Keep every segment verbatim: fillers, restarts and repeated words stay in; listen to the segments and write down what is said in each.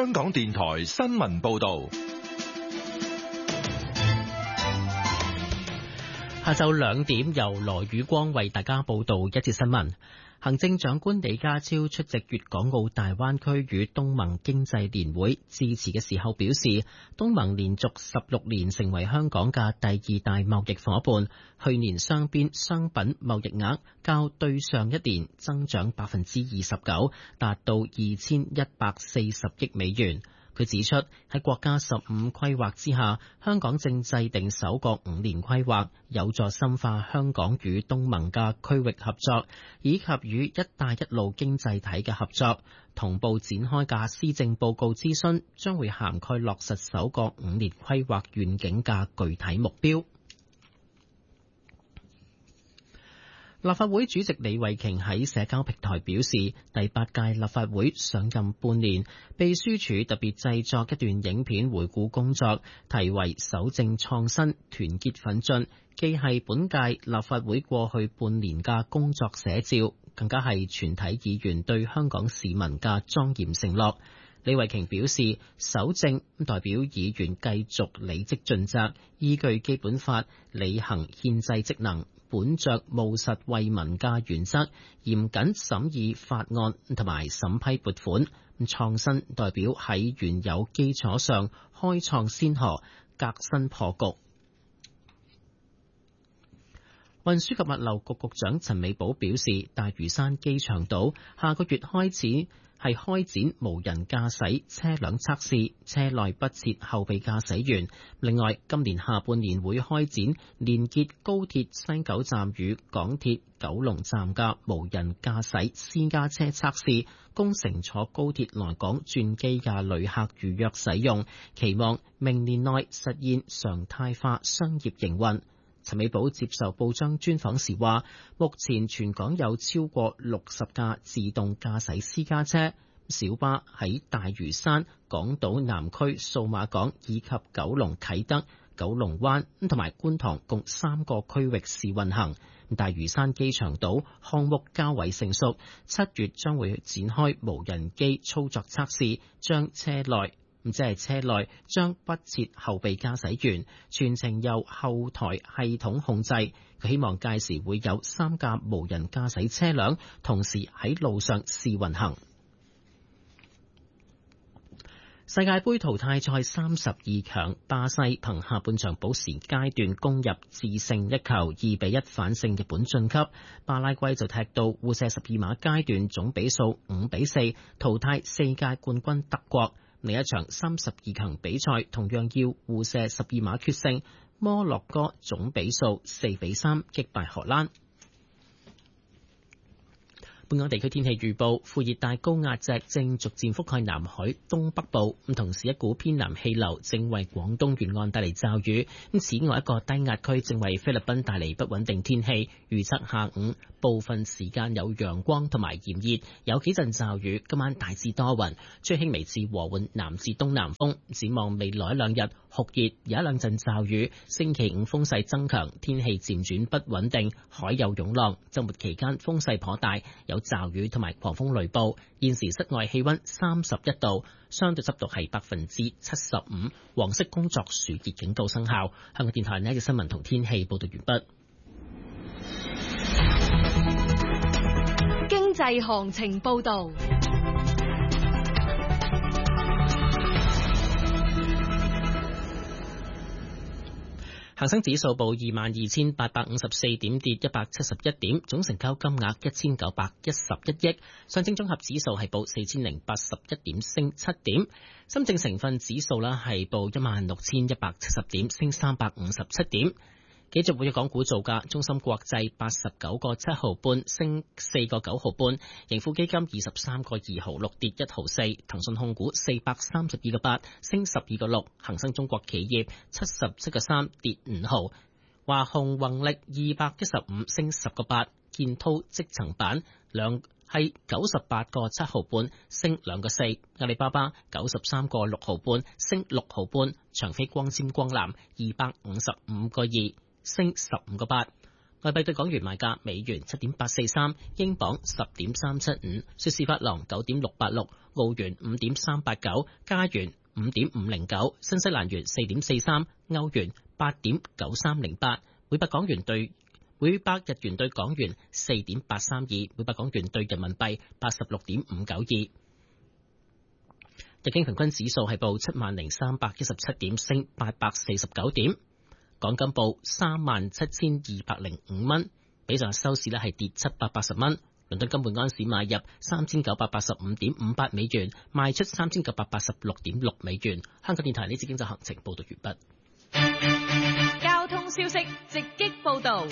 香港電台新聞報道。 下晝兩點，由羅宇光為大家報道一節新聞。行政長官李家超出席粵港澳大灣區與東盟經濟年會致辭嘅時候表示，東盟連續十六年成為香港嘅第二大貿易夥伴，去年雙邊商品貿易額較對上一年增長百分之二十九，達到二千一百四十億美元。佢指出，喺國家十五規劃之下，香港正制定首個五年規劃，有助深化香港與東盟嘅區域合作，以及與一帶一路經濟體嘅合作。同步展開嘅施政報告諮詢，將會涵蓋落實首個五年規劃願景嘅具體目標。立法會主席李慧瓊喺社交平台表示，第八屆立法會上任半年，秘書處特別製作一段影片回顧工作，題為守正創新，團結奮進，既係本屆立法會過去半年嘅工作寫照，更加係全體議員對香港市民嘅莊嚴承諾。李慧瓊表示，守正代表議員繼續履職盡責，依據基本法履行憲制職能，本着務實為民嘅原則，嚴謹審議法案同埋審批撥款。創新代表喺原有基礎上開創先河，革新破局。運輸及物流局局長陳美寶表示，大嶼山機場島下個月開始係開展無人駕駛車輛測試，車內不設後備駕駛員。另外，今年下半年會開展連結高鐵西九站與港鐵九龍站嘅無人駕駛私家車測試，供乘坐高鐵來港轉機嘅旅客預約使用，期望明年內實現常態化商業營運。陳美寶接受報章專訪時話，目前全港有超過六十架自動駕駛私家車、小巴喺大嶼山、港島南區數碼港以及九龍啟德、九龍灣同埋觀塘共三個區域試運行。大嶼山機場島項目較為成熟，七月將會展開無人機操作測試，將車內咁即係車內將不設後備駕駛員，全程由後台系統控制。佢希望屆時會有三架無人駕駛車輛同時喺路上試運行。世界盃淘汰賽三十二強，巴西憑下半場補時階段攻入致勝一球，二比一反勝日本晉級。巴拉圭就踢到互射十二碼階段，總比數五比四淘汰四屆冠軍德國。另一場三十二強比賽同樣要互射十二碼決勝，摩洛哥總比數四比三擊敗荷蘭。本港地區天氣預報，副熱帶高壓脊正逐漸覆蓋南海東北部，咁同時一股偏南氣流正為廣東沿岸帶嚟驟雨。咁此外一個低壓區正為菲律賓帶嚟不穩定天氣，預測下午部分時間有陽光同埋炎熱，有幾陣驟雨。今晚大致多雲，吹輕微至和緩南至東南風。展望未來一兩日酷熱，有一兩陣驟雨。星期五風勢增強，天氣漸轉不穩定，海有湧浪。週末期間風勢頗大，有驟雨同埋狂風雷暴。現時室外氣溫三十一度，相對濕度係百分之七十五，黃色工作暑熱警告生效。香港電台呢一節新聞同天氣報道完畢。 經濟行情報道。 恒生指數報二萬二千八百五十四點，跌一百七十一點，總成交金額一千九百一十一億。上證綜合指數係報四千零八十一點，升七點。深證成分指數啦係報一萬六千一百七十點，升三百五十七點。幾隻活躍港股造價，中芯國際八十九個七毫半，升四個九毫半；盈富基金二十三個二毫六，跌一毫四；騰訊控股四百三十二個八，升十二個六；恒生中國企業七十七個三，跌五毫；華虹宏力二百一十五，升十個八；建滔積層板兩係九十八個七毫半，升兩個四；阿里巴巴九十三個六毫半，升六毫半；長飛光纖光纜二百五十五個二，升十五個八。 外幣對港元賣價：美元七點八四三，英鎊十點三七五，瑞士法郎九點六八六，澳元五點三八九，加元五點五零九，新西蘭元四點四三，歐元八點九三零八，每百港元對每百日元對港元四點八三二，每百港元對人民幣八十六點五九二。日經平均指數係報七萬零三百一十七點，升八百四十九點。港金報三萬七千二百零五蚊，比上日收市呢係跌七百八十蚊。倫敦金每安士買入三千九百八十五點五八美元，賣出三千九百八十六點六美元。香港電台呢次經濟行程報道完畢。 交通消息直擊報道。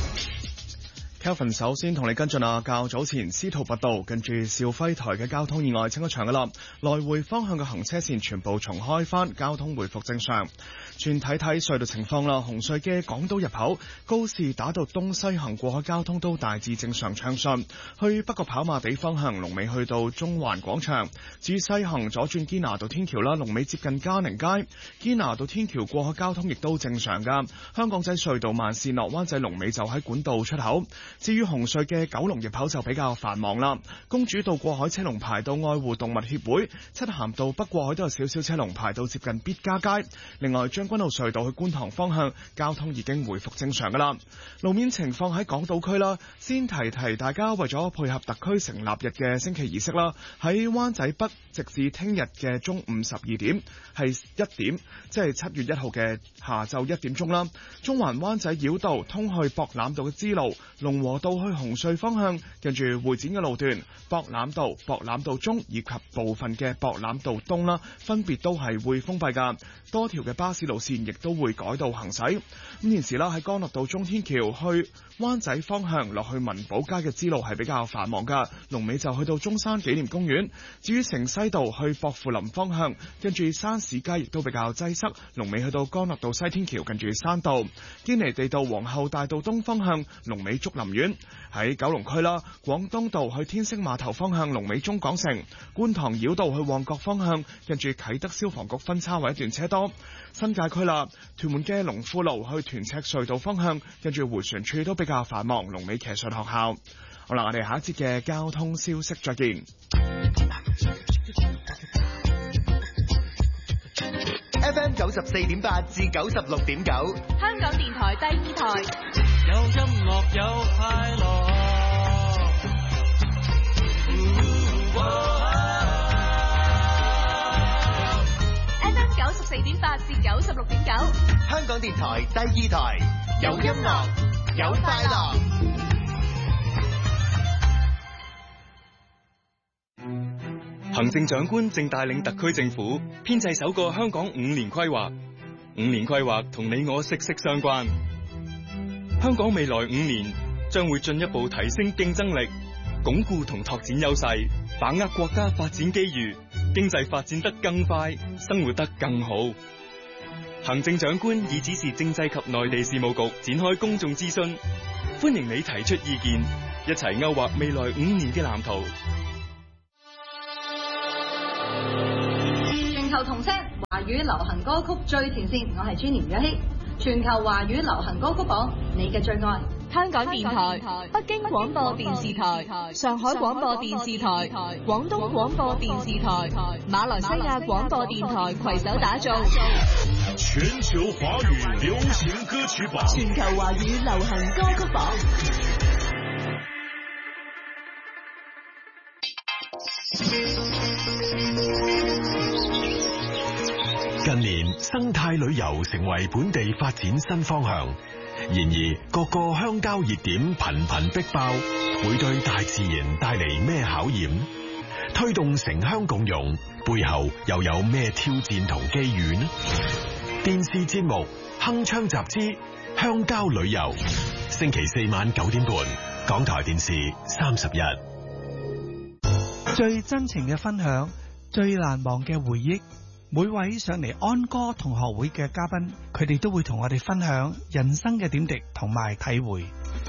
Kelvin 首先同你跟進啊，較早前司徒拔道近住肇輝台嘅交通意外清咗場噶啦，來回方向嘅行車線全部重開返，交通回復正常。轉睇睇隧道情況啦，紅隧嘅港島入口高士打道東西行過海交通都大致正常暢順，去北角跑馬地方向龍尾去到中環廣場，至於西行左轉堅拿道天橋啦，龍尾接近嘉寧街，堅拿道天橋過海交通亦都正常噶。香港仔隧道慢線落灣仔龍尾就喺管道出口。至於紅隧嘅九龍入口就比較繁忙啦，公主道過海車龍排到愛護動物協會，漆咸道北過海都有少少車龍排到接近必嘉街。另外將軍澳隧道去觀塘方向交通已經回復正常噶啦。路面情況喺港島區啦，先提提大家，為咗配合特區成立日嘅升旗儀式啦，喺灣仔北直至聽日嘅中午十二點係一點，即係七月一號嘅下晝一點鐘啦。中環灣仔繞道通去博覽道嘅支路，龍和道去紅隧方向，跟住會展嘅路段，博覽道、博覽道中以及部分嘅博覽道東啦，分別都係會封閉噶。多條嘅巴士路線亦都會改道行駛。咁現時啦，喺干諾道中天橋去灣仔方向落去文寶街嘅支路係比較繁忙噶，龍尾就去到中山紀念公園。至於城西道去薄扶林方向，跟住山市街亦都比較擠塞，龍尾去到干諾道西天橋近住山道。堅尼地道皇后大道東方向，龍尾竹林苑。喺九龍區啦，廣東道去天星碼頭方向，龍尾中港城。觀塘繞道去旺角方向，跟住啟德消防局分叉位一段車多。新界區啦，屯門嘅龍富路去屯赤隧道方向，跟住迴旋處都比較繁忙，龍尾騎術學校。好啦，我哋下一節嘅交通消息再見。 F M 九十四點八至九十六點九， 香港電台第二台， 有音樂有快樂。 F M 九十四點八至九十六點九， 香港電台第二台，有音樂有快樂。 行政長官正帶領特區政府編製首個香港五年規劃，五年規劃同你我息息相關。香港未來五年將會進一步提升競爭力，鞏固同拓展優勢，把握國家發展機遇，經濟發展得更快，生活得更好。行政長官已指示政制及內地事務局展開公眾諮詢，歡迎你提出意見，一齊勾畫未來五年嘅藍圖。 全球同聲華語流行歌曲最前線，我係朱年若希。全球華語流行歌曲榜，你嘅最愛。 香港電台、北京廣播電視台、上海廣播電視台、廣東廣播電視台、馬來西亞廣播電台攜手打造全球華語流行歌曲榜。 全球華語流行歌曲榜。 近年生態旅遊成為本地發展新方向，然而各個鄉郊熱點頻頻逼爆，會對大自然帶嚟咩考驗？推動城鄉共融背後又有咩挑戰同機遇呢？電視節目《鏗鏘集之鄉郊旅遊》，星期四晚九點半，港台電視三十一。 最真情嘅分享，最難忘嘅回憶。每位上嚟安歌同學會嘅嘉賓，佢哋都會同我哋分享人生嘅點滴同埋體會。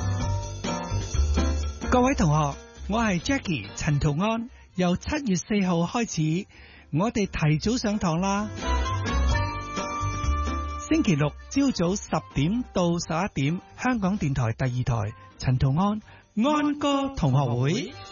各位同學，我係 Jackie 陳圖安，由七月四號開始，我哋提早上堂啦。 星期六朝早十點到十一點，香港電台第二台陳同安安歌同學會。